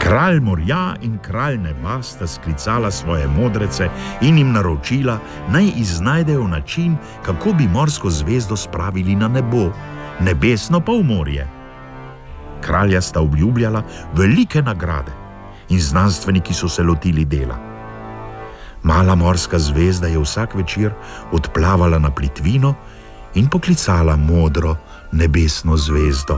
Kralj morja in kralj neba sta sklicala svoje modrece in jim naročila, naj iznajdejo način, kako bi morsko zvezdo spravili na nebo, nebesno pa v morje. Kralja sta obljubljala velike nagrade in znanstveniki so se lotili dela. Mala morska zvezda je vsak večer odplavala na plitvino in poklicala modro nebesno zvezdo.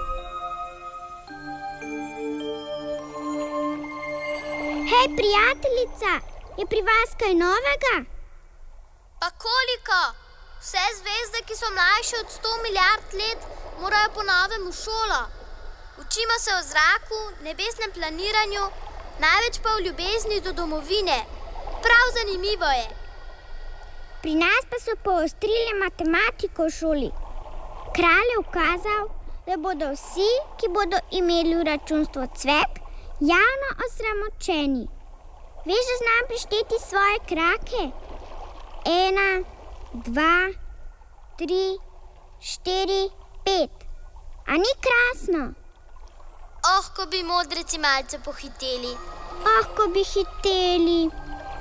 Hej, prijateljica, je pri vas kaj novega? Pa koliko? Vse zvezde, ki so mlajše od 100 milijard let, morajo po novem v šolo. Učimo se o zraku, nebesnem planiranju, največ pa o ljubezni do domovine. Prav zanimivo je. Pri nas pa so poostrili matematiko v šoli. Kralj je ukazal, da bodo vsi, ki bodo imeli v računstvu cvek, javno osramočeni. Veš, da znam prišteti svoje krake? 1, 2, 3, 4, 5. A ni krasno? Ko bi modreci malce pohiteli. Ko bi hiteli.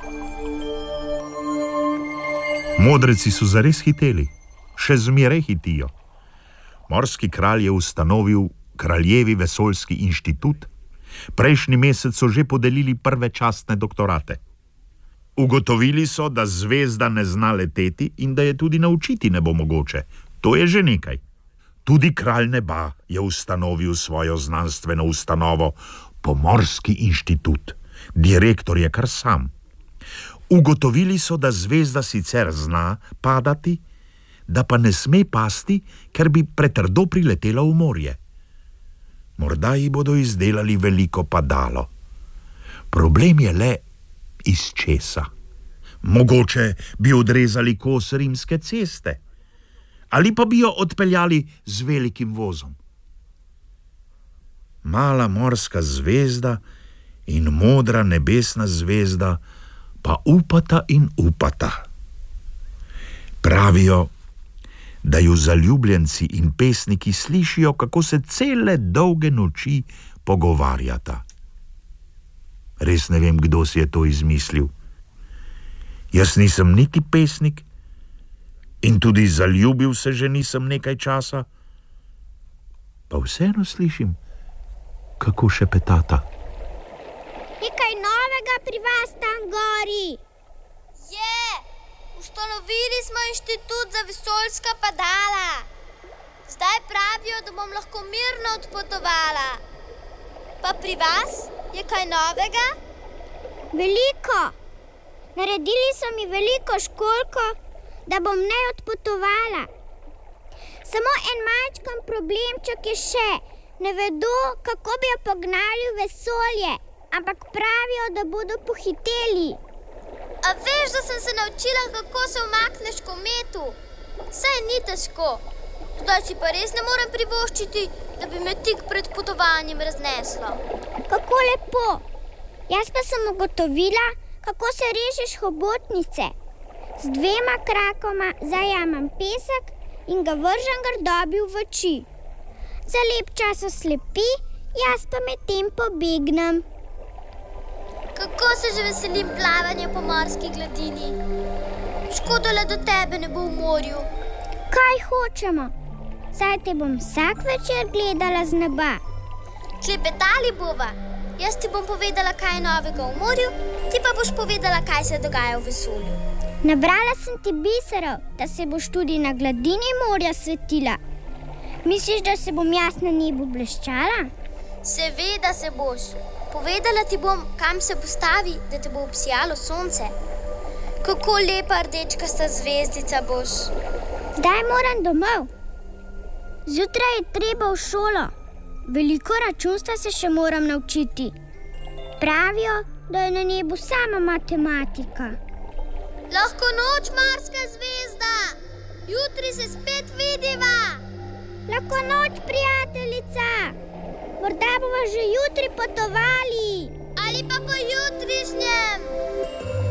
Modreci so zares hiteli, še zmeraj hitijo. Morski kralj je ustanovil Kraljevi vesoljski inštitut. Prejšnji mesec so že podelili prve častne doktorate. Ugotovili so, da zvezda ne zna leteti in da je tudi naučiti ne bo mogoče. To je že nekaj. Tudi kralj neba je ustanovil svojo znanstveno ustanovo, Pomorski inštitut. Direktor je kar sam. Ugotovili so, da zvezda sicer zna padati, da pa ne sme pasti, ker bi pretrdo priletela v morje. Morda ji bodo izdelali veliko padalo. Problem je le, iz česa. Mogoče bi odrezali kos rimske ceste. Ali pa bi jo odpeljali z velikim vozom. Mala morska zvezda in modra nebesna zvezda pa upata in upata. Pravijo, da ju zaljubljenci in pesniki slišijo, kako se cele dolge noči pogovarjata. Res ne vem, kdo si je to izmislil. Jaz nisem niti pesnik in tudi zaljubil se že nisem nekaj časa, pa vseeno slišim, kako šepetata. Je kaj novega pri vas tam gori? Je! Ustanovili smo inštitut za vesoljska padala. Zdaj pravijo, da bom lahko mirno odpotovala. Pa pri vas je kaj novega? Veliko. Naredili so mi veliko školjko, da bom ne odpotovala. Samo en majčken problemček je še. Ne vedo, kako bi jo pognali v vesolje, ampak pravijo, da bodo pohiteli. A veš, da sem se naučila, kako se umakneš kometu? Saj ni težko. Zdaj si pa res ne morem privoščiti, da bi me tik pred potovanjem razneslo. Kako lepo. Jaz pa sem ugotovila, kako se režeš hobotnice. Z 2 krakoma zajamem pesek in ga vržem grdobi v oči. Za lep čas oslepi, jaz pa medtem pobegnem. Kako se že veselim plavanja po morski gladini. Škoda le, da tebe ne bo v morju. Kaj hočemo? Saj te bom vsak večer gledala z neba. Klepetali bova. Jaz ti bom povedala, kaj je novega v morju, ti pa boš povedala, kaj se dogaja v vesolju. Nabrala sem ti biserov, da se boš tudi na gladini morja svetila. Misliš, da se bom jaz na nebu bleščala? Seveda se boš. Povedala ti bom, kam se postavi, da te bo obsijalo sonce. Kako lepa rdečkasta zvezdica boš. Zdaj moram domov. Zjutraj je treba v šolo. Veliko računstva se še moram naučiti. Pravijo, da je na nebu sama matematika. Lahko noč, morska zvezda. Jutri se spet vidiva. Lahko noč, prijateljica. Morda bova že jutri potovali. Ali pa po jutrišnjem.